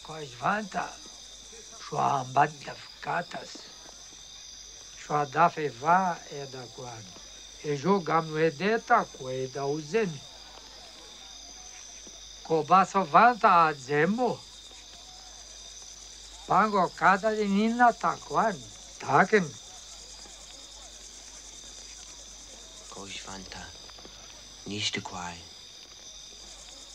Coisvanta, sua ambanda catas, sua da feva é da guarda. E jogamos edeta com da usene. Cobaço vanta a zemo. Pango cada menina taquan, taken. Coisvanta, niște coaie.